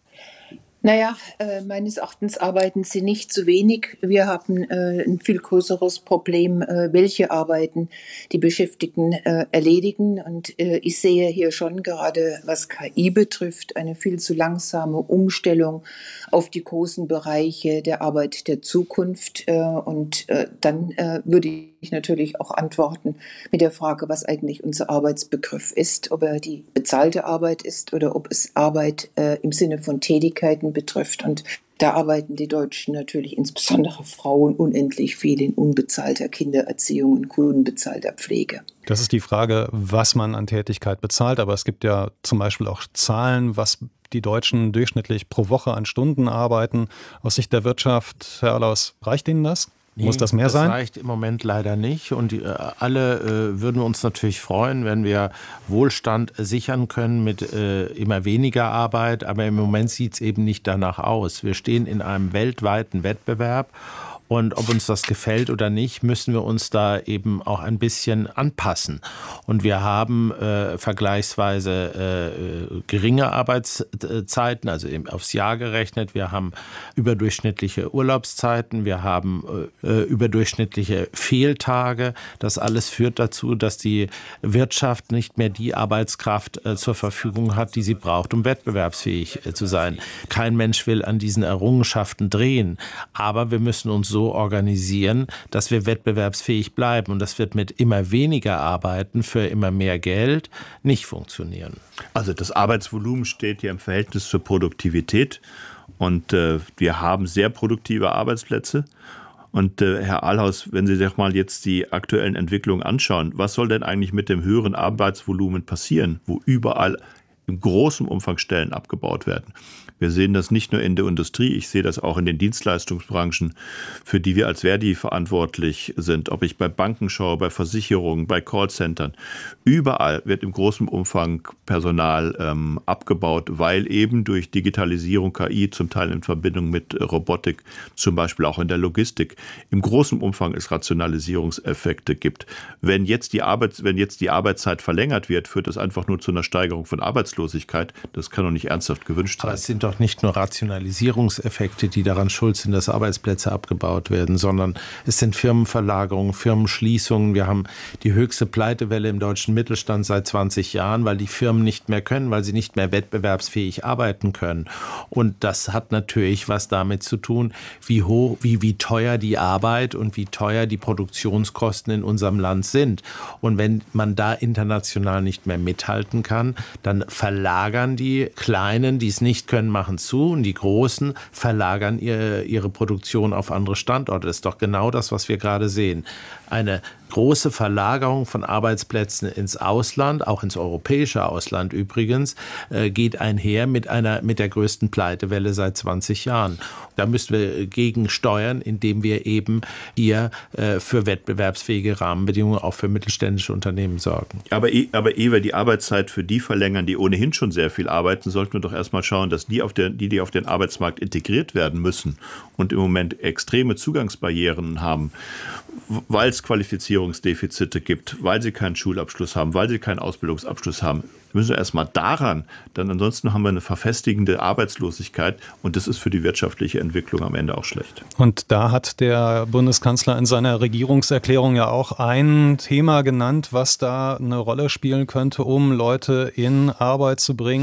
Naja, äh, meines Erachtens arbeiten sie nicht zu wenig. Wir haben äh, ein viel größeres Problem, äh, welche Arbeiten die Beschäftigten äh, erledigen. Und äh, ich sehe hier schon gerade, was K I betrifft, eine viel zu langsame Umstellung auf die großen Bereiche der Arbeit der Zukunft. Äh, und äh, dann äh, würde ich natürlich auch antworten mit der Frage, was eigentlich unser Arbeitsbegriff ist, ob er die bezahlte Arbeit ist oder ob es Arbeit äh, im Sinne von Tätigkeiten betrifft. Und da arbeiten die Deutschen natürlich, insbesondere Frauen, unendlich viel in unbezahlter Kindererziehung und unbezahlter Pflege. Das ist die Frage, was man an Tätigkeit bezahlt. Aber es gibt ja zum Beispiel auch Zahlen, was die Deutschen durchschnittlich pro Woche an Stunden arbeiten. Aus Sicht der Wirtschaft, Herr Ahlhaus, reicht Ihnen das? Muss das mehr sein? Das reicht im Moment leider nicht. Und die, alle äh, würden uns natürlich freuen, wenn wir Wohlstand sichern können mit äh, immer weniger Arbeit. Aber im Moment sieht es eben nicht danach aus. Wir stehen in einem weltweiten Wettbewerb. Und ob uns das gefällt oder nicht, müssen wir uns da eben auch ein bisschen anpassen. Und wir haben äh, vergleichsweise äh, geringe Arbeitszeiten, also eben aufs Jahr gerechnet. Wir haben überdurchschnittliche Urlaubszeiten, wir haben äh, überdurchschnittliche Fehltage. Das alles führt dazu, dass die Wirtschaft nicht mehr die Arbeitskraft äh, zur Verfügung hat, die sie braucht, um wettbewerbsfähig äh, zu sein. Kein Mensch will an diesen Errungenschaften drehen, aber wir müssen uns so so organisieren, dass wir wettbewerbsfähig bleiben. Und das wird mit immer weniger Arbeiten für immer mehr Geld nicht funktionieren. Also das Arbeitsvolumen steht hier im Verhältnis zur Produktivität. Und äh, wir haben sehr produktive Arbeitsplätze. Und äh, Herr Ahlhaus, wenn Sie sich mal jetzt die aktuellen Entwicklungen anschauen, was soll denn eigentlich mit dem höheren Arbeitsvolumen passieren, wo überall in großem Umfang Stellen abgebaut werden? Wir sehen das nicht nur in der Industrie, ich sehe das auch in den Dienstleistungsbranchen, für die wir als Verdi verantwortlich sind. Ob ich bei Banken schaue, bei Versicherungen, bei Callcentern. Überall wird im großen Umfang Personal ähm, abgebaut, weil eben durch Digitalisierung, K I, zum Teil in Verbindung mit Robotik, zum Beispiel auch in der Logistik, im großen Umfang es Rationalisierungseffekte gibt. Wenn jetzt die Arbeit, wenn jetzt die Arbeitszeit verlängert wird, führt das einfach nur zu einer Steigerung von Arbeitslosigkeit. Das kann doch nicht ernsthaft gewünscht sein. Aber es sind doch nicht nur Rationalisierungseffekte, die daran schuld sind, dass Arbeitsplätze abgebaut werden, sondern es sind Firmenverlagerungen, Firmenschließungen. Wir haben die höchste Pleitewelle im deutschen Mittelstand seit zwanzig Jahren, weil die Firmen nicht mehr können, weil sie nicht mehr wettbewerbsfähig arbeiten können. Und das hat natürlich was damit zu tun, wie hoch, wie, wie teuer die Arbeit und wie teuer die Produktionskosten in unserem Land sind. Und wenn man da international nicht mehr mithalten kann, dann verlagern die Kleinen, die es nicht können, machen zu, und die Großen verlagern ihre, ihre Produktion auf andere Standorte. Das ist doch genau das, was wir gerade sehen. Eine große Verlagerung von Arbeitsplätzen ins Ausland, auch ins europäische Ausland übrigens, äh, geht einher mit einer, mit der größten Pleitewelle seit zwanzig Jahren. Da müssen wir gegen steuern, indem wir eben hier äh, für wettbewerbsfähige Rahmenbedingungen auch für mittelständische Unternehmen sorgen. Aber, aber ehe wir die Arbeitszeit für die verlängern, die ohnehin schon sehr viel arbeiten, sollten wir doch erstmal schauen, dass die, auf der, die, die auf den Arbeitsmarkt integriert werden müssen und im Moment extreme Zugangsbarrieren haben, weil es Qualifizierungsdefizite gibt, weil sie keinen Schulabschluss haben, weil sie keinen Ausbildungsabschluss haben. Wir müssen erst mal daran, denn ansonsten haben wir eine verfestigende Arbeitslosigkeit und das ist für die wirtschaftliche Entwicklung am Ende auch schlecht. Und da hat der Bundeskanzler in seiner Regierungserklärung ja auch ein Thema genannt, was da eine Rolle spielen könnte, um Leute in Arbeit zu bringen.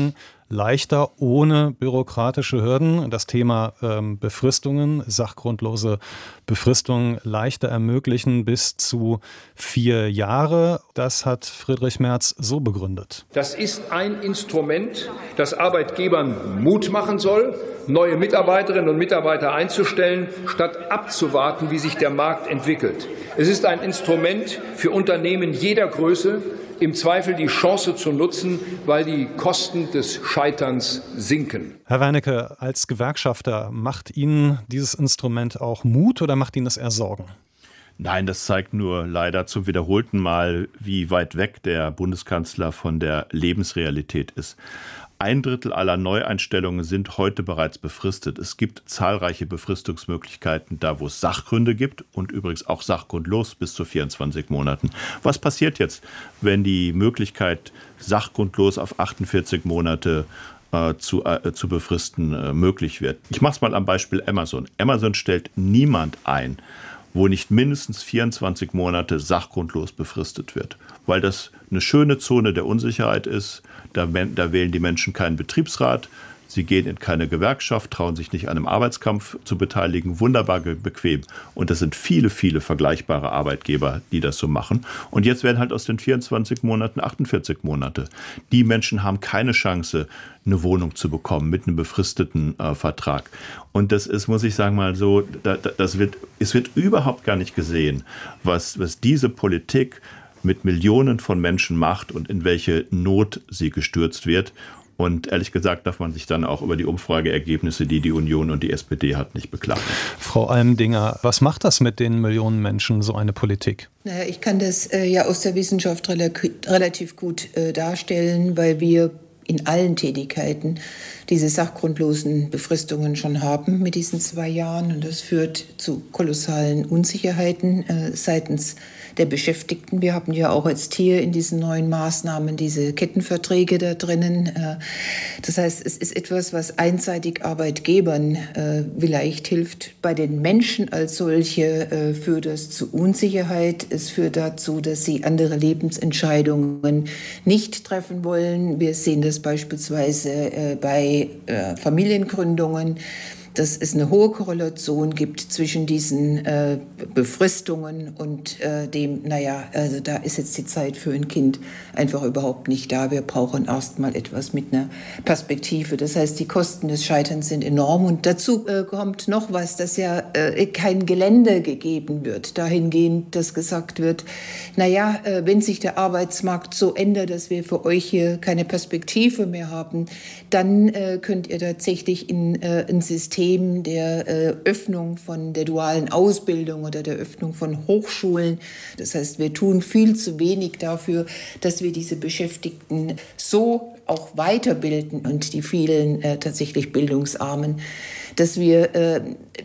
leichter, ohne bürokratische Hürden. Das Thema ähm, Befristungen, sachgrundlose Befristungen leichter ermöglichen bis zu vier Jahre. Das hat Friedrich Merz so begründet. Das ist ein Instrument, das Arbeitgebern Mut machen soll, neue Mitarbeiterinnen und Mitarbeiter einzustellen, statt abzuwarten, wie sich der Markt entwickelt. Es ist ein Instrument für Unternehmen jeder Größe, im Zweifel die Chance zu nutzen, weil die Kosten des Scheiterns sinken. Herr Wernicke, als Gewerkschafter, macht Ihnen dieses Instrument auch Mut oder macht Ihnen das eher Sorgen? Nein, das zeigt nur leider zum wiederholten Mal, wie weit weg der Bundeskanzler von der Lebensrealität ist. Ein Drittel aller Neueinstellungen sind heute bereits befristet. Es gibt zahlreiche Befristungsmöglichkeiten da, wo es Sachgründe gibt und übrigens auch sachgrundlos bis zu vierundzwanzig Monaten. Was passiert jetzt, wenn die Möglichkeit, sachgrundlos auf achtundvierzig Monate äh, zu, äh, zu befristen, äh, möglich wird? Ich mache es mal am Beispiel Amazon. Amazon stellt niemand ein, wo nicht mindestens vierundzwanzig Monate sachgrundlos befristet wird, weil das eine schöne Zone der Unsicherheit ist. Da, da wählen die Menschen keinen Betriebsrat, sie gehen in keine Gewerkschaft, trauen sich nicht an einem Arbeitskampf zu beteiligen, wunderbar bequem. Und das sind viele, viele vergleichbare Arbeitgeber, die das so machen. Und jetzt werden halt aus den vierundzwanzig Monaten achtundvierzig Monate. Die Menschen haben keine Chance, eine Wohnung zu bekommen mit einem befristeten äh, Vertrag. Und das ist, muss ich sagen, mal so, da, das wird, es wird überhaupt gar nicht gesehen, was, was diese Politik mit Millionen von Menschen macht und in welche Not sie gestürzt wird. Und ehrlich gesagt darf man sich dann auch über die Umfrageergebnisse, die die Union und die S P D hat, nicht beklagen. Frau Almendinger, was macht das mit den Millionen Menschen, so eine Politik? Naja, ich kann das äh, ja aus der Wissenschaft relativ gut äh, darstellen, weil wir in allen Tätigkeiten diese sachgrundlosen Befristungen schon haben mit diesen zwei Jahren. Und das führt zu kolossalen Unsicherheiten äh, seitens der Beschäftigten. Wir haben ja auch jetzt hier in diesen neuen Maßnahmen diese Kettenverträge da drinnen. Äh, das heißt, es ist etwas, was einseitig Arbeitgebern äh, vielleicht hilft. Bei den Menschen als solche äh, führt das zu Unsicherheit. Es führt dazu, dass sie andere Lebensentscheidungen nicht treffen wollen. Wir sehen das beispielsweise äh, bei äh, Familiengründungen, dass es eine hohe Korrelation gibt zwischen diesen äh, Befristungen und äh, dem, naja, also da ist jetzt die Zeit für ein Kind einfach überhaupt nicht da. Wir brauchen erstmal etwas mit einer Perspektive. Das heißt, die Kosten des Scheiterns sind enorm. Und dazu äh, kommt noch was, dass ja äh, kein Gelände gegeben wird. Dahingehend, dass gesagt wird, naja, äh, wenn sich der Arbeitsmarkt so ändert, dass wir für euch hier keine Perspektive mehr haben, dann äh, könnt ihr tatsächlich in äh, ein System der äh, Öffnung von der dualen Ausbildung oder der Öffnung von Hochschulen. Das heißt, wir tun viel zu wenig dafür, dass wir diese Beschäftigten so auch weiterbilden und die vielen äh, tatsächlich Bildungsarmen, dass wir äh,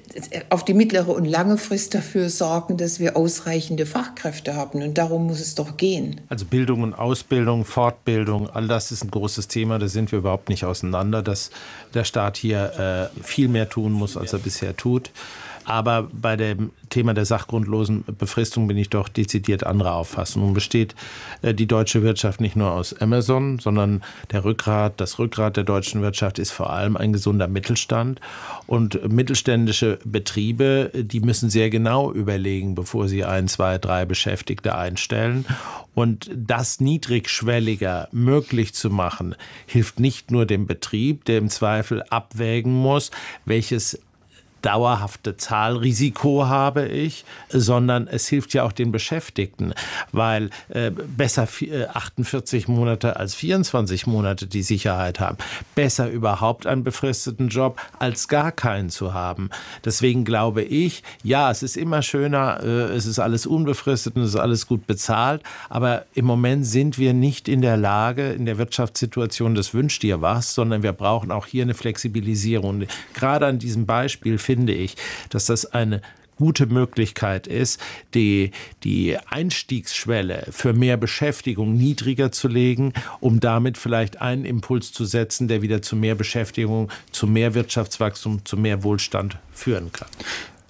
auf die mittlere und lange Frist dafür sorgen, dass wir ausreichende Fachkräfte haben. Und darum muss es doch gehen. Also Bildung und Ausbildung, Fortbildung, all das ist ein großes Thema. Da sind wir überhaupt nicht auseinander, dass der Staat hier äh, viel mehr tun muss, als er bisher tut. Aber bei dem Thema der sachgrundlosen Befristung bin ich doch dezidiert anderer Auffassung. Nun besteht äh, die deutsche Wirtschaft nicht nur aus Amazon, sondern der Rückgrat, das Rückgrat der deutschen Wirtschaft ist vor allem ein gesunder Mittelstand. Und mittelständische Betriebe, die müssen sehr genau überlegen, bevor sie ein, zwei, drei Beschäftigte einstellen. Und das niedrigschwelliger möglich zu machen, hilft nicht nur dem Betrieb, der im Zweifel abwägen muss, welches dauerhafte Zahlrisiko habe ich, sondern es hilft ja auch den Beschäftigten, weil äh, besser achtundvierzig Monate als vierundzwanzig Monate die Sicherheit haben, besser überhaupt einen befristeten Job als gar keinen zu haben. Deswegen glaube ich, ja, es ist immer schöner, äh, es ist alles unbefristet und es ist alles gut bezahlt, aber im Moment sind wir nicht in der Lage, in der Wirtschaftssituation, das wünscht dir was, sondern wir brauchen auch hier eine Flexibilisierung. Gerade an diesem Beispiel finde ich, dass das eine gute Möglichkeit ist, die, die Einstiegsschwelle für mehr Beschäftigung niedriger zu legen, um damit vielleicht einen Impuls zu setzen, der wieder zu mehr Beschäftigung, zu mehr Wirtschaftswachstum, zu mehr Wohlstand führen kann.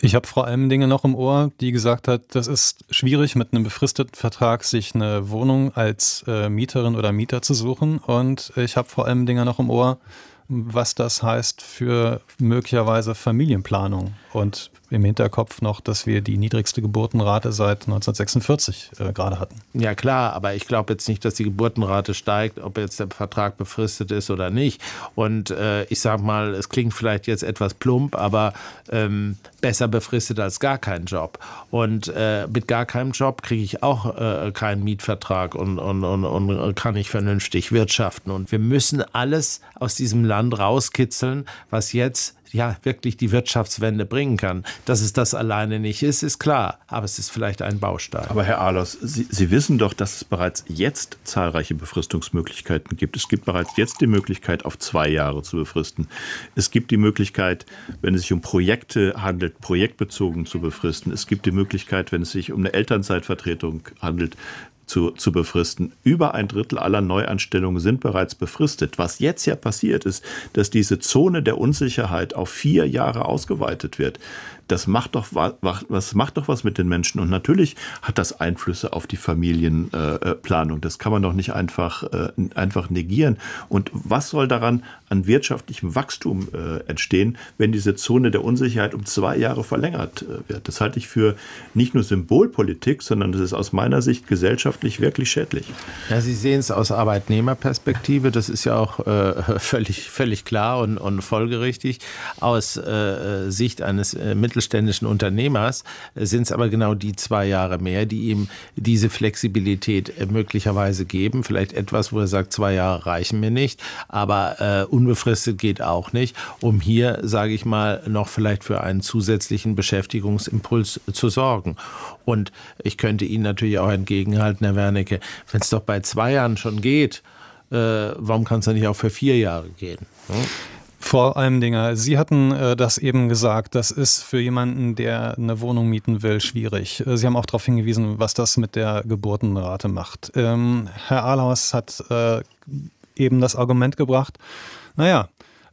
Ich habe Frau Almendinge noch im Ohr, die gesagt hat, das ist schwierig, mit einem befristeten Vertrag sich eine Wohnung als äh, Mieterin oder Mieter zu suchen. Und ich habe Frau Almendinge noch im Ohr, was das heißt für möglicherweise Familienplanung. Und im Hinterkopf noch, dass wir die niedrigste Geburtenrate seit neunzehnhundertsechsundvierzig äh, gerade hatten. Ja klar, aber ich glaube jetzt nicht, dass die Geburtenrate steigt, ob jetzt der Vertrag befristet ist oder nicht. Und äh, ich sage mal, es klingt vielleicht jetzt etwas plump, aber ähm, besser befristet als gar kein Job. Und äh, mit gar keinem Job kriege ich auch äh, keinen Mietvertrag und, und, und, und kann nicht vernünftig wirtschaften. Und wir müssen alles aus diesem Land rauskitzeln, was jetzt ja wirklich die Wirtschaftswende bringen kann. Dass es das alleine nicht ist, ist klar. Aber es ist vielleicht ein Baustein. Aber Herr Ahlers, Sie, Sie wissen doch, dass es bereits jetzt zahlreiche Befristungsmöglichkeiten gibt. Es gibt bereits jetzt die Möglichkeit, auf zwei Jahre zu befristen. Es gibt die Möglichkeit, wenn es sich um Projekte handelt, projektbezogen zu befristen. Es gibt die Möglichkeit, wenn es sich um eine Elternzeitvertretung handelt, Zu, zu befristen. Über ein Drittel aller Neuanstellungen sind bereits befristet. Was jetzt ja passiert ist, dass diese Zone der Unsicherheit auf vier Jahre ausgeweitet wird. Das macht doch was, macht doch was mit den Menschen. Und natürlich hat das Einflüsse auf die Familienplanung. Das kann man doch nicht einfach, einfach negieren. Und was soll daran an wirtschaftlichem Wachstum entstehen, wenn diese Zone der Unsicherheit um zwei Jahre verlängert wird? Das halte ich für nicht nur Symbolpolitik, sondern das ist aus meiner Sicht gesellschaftlich wirklich schädlich. Ja, Sie sehen es aus Arbeitnehmerperspektive. Das ist ja auch äh, völlig, völlig klar und, und folgerichtig. Aus äh, Sicht eines äh, mittelständischen Unternehmers sind es aber genau die zwei Jahre mehr, die ihm diese Flexibilität äh, möglicherweise geben. Vielleicht etwas, wo er sagt, zwei Jahre reichen mir nicht, aber äh, unbefristet geht auch nicht, um hier, sage ich mal, noch vielleicht für einen zusätzlichen Beschäftigungsimpuls zu sorgen. Und ich könnte Ihnen natürlich auch entgegenhalten, Herr Wernicke, wenn es doch bei zwei Jahren schon geht, äh, warum kann es dann nicht auch für vier Jahre gehen? Hm? Frau Almendinger, Sie hatten äh, das eben gesagt, das ist für jemanden, der eine Wohnung mieten will, schwierig. Sie haben auch darauf hingewiesen, was das mit der Geburtenrate macht. Ähm, Herr Ahlers hat äh, eben das Argument gebracht, naja,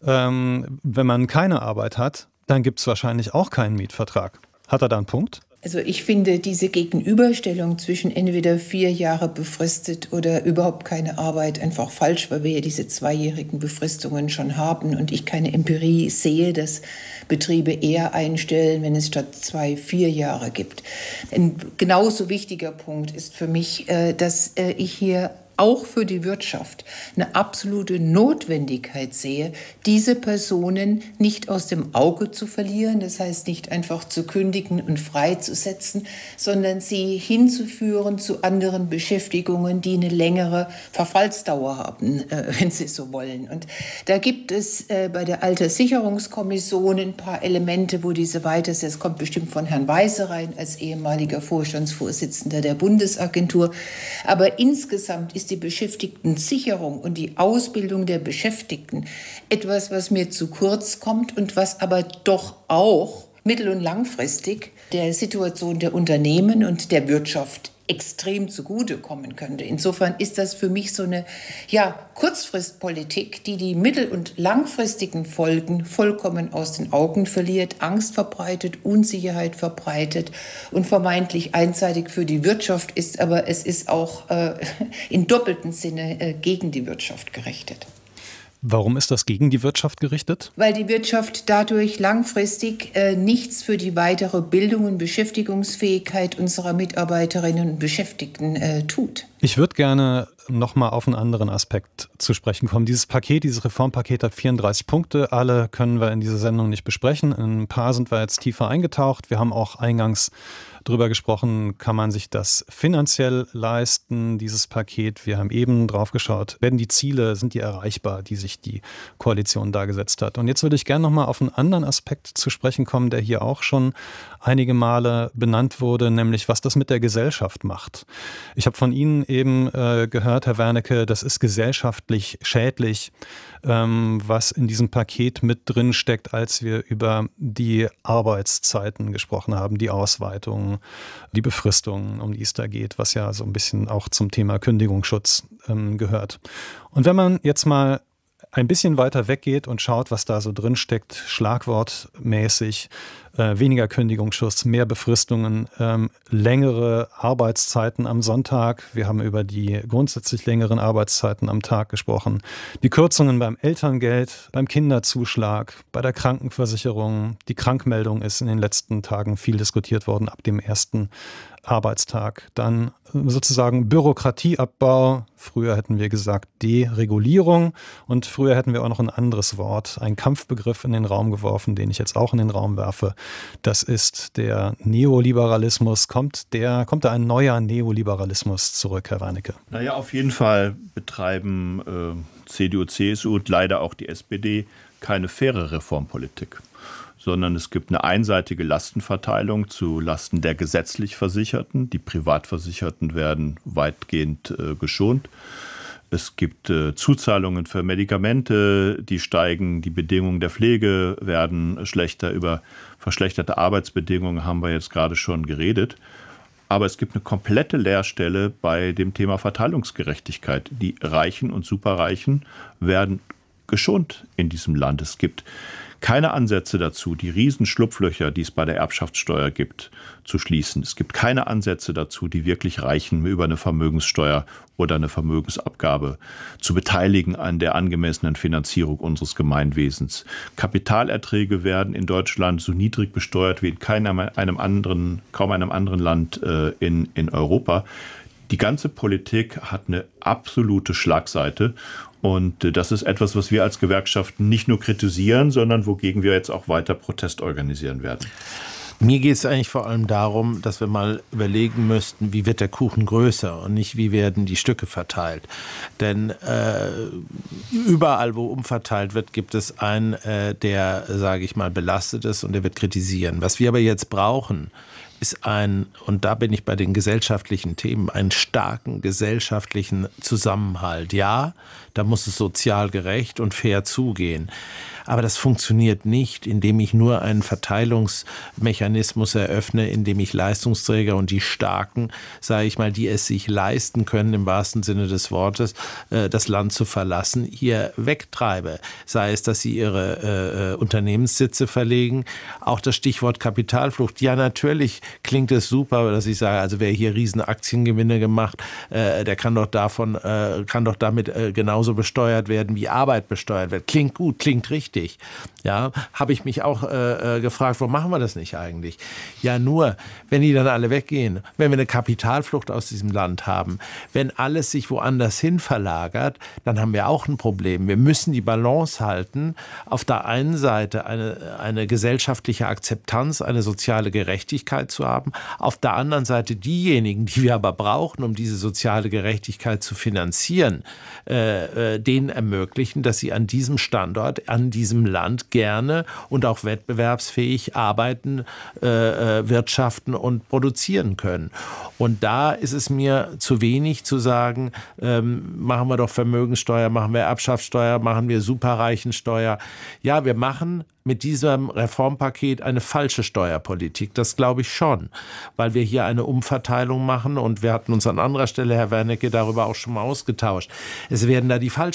ähm, wenn man keine Arbeit hat, dann gibt es wahrscheinlich auch keinen Mietvertrag. Hat er da einen Punkt? Also ich finde diese Gegenüberstellung zwischen entweder vier Jahre befristet oder überhaupt keine Arbeit einfach falsch, weil wir ja diese zweijährigen Befristungen schon haben und ich keine Empirie sehe, dass Betriebe eher einstellen, wenn es statt zwei vier Jahre gibt. Ein genauso wichtiger Punkt ist für mich, dass ich hier auch für die Wirtschaft eine absolute Notwendigkeit sehe, diese Personen nicht aus dem Auge zu verlieren, das heißt nicht einfach zu kündigen und freizusetzen, sondern sie hinzuführen zu anderen Beschäftigungen, die eine längere Verfallsdauer haben, wenn Sie so wollen. Und da gibt es bei der Alterssicherungskommission ein paar Elemente, wo diese weiter ist. Das kommt bestimmt von Herrn Weise rein als ehemaliger Vorstandsvorsitzender der Bundesagentur. Aber insgesamt ist die Beschäftigtensicherung und die Ausbildung der Beschäftigten etwas, was mir zu kurz kommt und was aber doch auch mittel- und langfristig der Situation der Unternehmen und der Wirtschaft extrem zugutekommen könnte. Insofern ist das für mich so eine ja, Kurzfristpolitik, die die mittel- und langfristigen Folgen vollkommen aus den Augen verliert, Angst verbreitet, Unsicherheit verbreitet und vermeintlich einseitig für die Wirtschaft ist, aber es ist auch äh, in doppeltem Sinne äh, gegen die Wirtschaft gerichtet. Warum ist das gegen die Wirtschaft gerichtet? Weil die Wirtschaft dadurch langfristig äh, nichts für die weitere Bildung und Beschäftigungsfähigkeit unserer Mitarbeiterinnen und Beschäftigten äh, tut. Ich würde gerne noch mal auf einen anderen Aspekt zu sprechen kommen. Dieses Paket, dieses Reformpaket hat vierunddreißig Punkte. Alle können wir in dieser Sendung nicht besprechen. In ein paar sind wir jetzt tiefer eingetaucht. Wir haben auch eingangs drüber gesprochen, kann man sich das finanziell leisten, dieses Paket. Wir haben eben drauf geschaut, werden die Ziele, sind die erreichbar, die sich die Koalition da gesetzt hat. Und jetzt würde ich gerne noch mal auf einen anderen Aspekt zu sprechen kommen, der hier auch schon einige Male benannt wurde, nämlich was das mit der Gesellschaft macht. Ich habe von Ihnen eben äh, gehört, Herr Wernicke, das ist gesellschaftlich schädlich, ähm, was in diesem Paket mit drin steckt, als wir über die Arbeitszeiten gesprochen haben, die Ausweitung, die Befristung, um die es da geht, was ja so ein bisschen auch zum Thema Kündigungsschutz ähm, gehört. Und wenn man jetzt mal ein bisschen weiter weggeht und schaut, was da so drin steckt, schlagwortmäßig, Äh, weniger Kündigungsschutz, mehr Befristungen, ähm, längere Arbeitszeiten am Sonntag. Wir haben über die grundsätzlich längeren Arbeitszeiten am Tag gesprochen. Die Kürzungen beim Elterngeld, beim Kinderzuschlag, bei der Krankenversicherung. Die Krankmeldung ist in den letzten Tagen viel diskutiert worden ab dem ersten Arbeitstag. Dann sozusagen Bürokratieabbau. Früher hätten wir gesagt Deregulierung und früher hätten wir auch noch ein anderes Wort, einen Kampfbegriff in den Raum geworfen, den ich jetzt auch in den Raum werfe. Das ist der Neoliberalismus. Kommt, der, kommt da ein neuer Neoliberalismus zurück, Herr Wernicke? Naja, auf jeden Fall betreiben äh, C D U, C S U und leider auch die S P D keine faire Reformpolitik, sondern es gibt eine einseitige Lastenverteilung zu Lasten der gesetzlich Versicherten. Die Privatversicherten werden weitgehend äh, geschont. Es gibt äh, Zuzahlungen für Medikamente, die steigen. Die Bedingungen der Pflege werden schlechter. Über verschlechterte Arbeitsbedingungen haben wir jetzt gerade schon geredet. Aber es gibt eine komplette Leerstelle bei dem Thema Verteilungsgerechtigkeit. Die Reichen und Superreichen werden geschont in diesem Land. Es gibt keine Ansätze dazu, die Riesenschlupflöcher, die es bei der Erbschaftssteuer gibt, zu schließen. Es gibt keine Ansätze dazu, die wirklich Reichen über eine Vermögenssteuer oder eine Vermögensabgabe zu beteiligen an der angemessenen Finanzierung unseres Gemeinwesens. Kapitalerträge werden in Deutschland so niedrig besteuert wie in keinem einem anderen, kaum einem anderen Land äh, in, in Europa. Die ganze Politik hat eine absolute Schlagseite. Und das ist etwas, was wir als Gewerkschaften nicht nur kritisieren, sondern wogegen wir jetzt auch weiter Protest organisieren werden. Mir geht es eigentlich vor allem darum, dass wir mal überlegen müssten, wie wird der Kuchen größer und nicht, wie werden die Stücke verteilt. Denn äh, überall, wo umverteilt wird, gibt es einen, äh, der, sage ich mal, belastet ist und der wird kritisieren. Was wir aber jetzt brauchen, ist ein, und da bin ich bei den gesellschaftlichen Themen, einen starken gesellschaftlichen Zusammenhalt. Ja, da muss es sozial gerecht und fair zugehen. Aber das funktioniert nicht, indem ich nur einen Verteilungsmechanismus eröffne, indem ich Leistungsträger und die Starken, sage ich mal, die es sich leisten können, im wahrsten Sinne des Wortes, das Land zu verlassen, hier wegtreibe. Sei es, dass sie ihre äh, Unternehmenssitze verlegen. Auch das Stichwort Kapitalflucht. Ja, natürlich klingt es super, dass ich sage, also wer hier riesen Aktiengewinne gemacht, äh, der kann doch davon, äh, kann doch damit äh, genauso besteuert werden, wie Arbeit besteuert wird. Klingt gut, klingt richtig. Ja, habe ich mich auch äh, gefragt, warum machen wir das nicht eigentlich? Ja, nur, wenn die dann alle weggehen, wenn wir eine Kapitalflucht aus diesem Land haben, wenn alles sich woanders hin verlagert, dann haben wir auch ein Problem. Wir müssen die Balance halten, auf der einen Seite eine, eine gesellschaftliche Akzeptanz, eine soziale Gerechtigkeit zu haben, auf der anderen Seite diejenigen, die wir aber brauchen, um diese soziale Gerechtigkeit zu finanzieren, äh, äh, denen ermöglichen, dass sie an diesem Standort, an diesem Land gerne und auch wettbewerbsfähig arbeiten, äh, wirtschaften und produzieren können. Und da ist es mir zu wenig zu sagen, ähm, machen wir doch Vermögenssteuer, machen wir Erbschaftssteuer, machen wir Superreichensteuer. Ja, wir machen mit diesem Reformpaket eine falsche Steuerpolitik. Das glaube ich schon, weil wir hier eine Umverteilung machen und wir hatten uns an anderer Stelle, Herr Wernicke, darüber auch schon mal ausgetauscht. Es werden da die falschen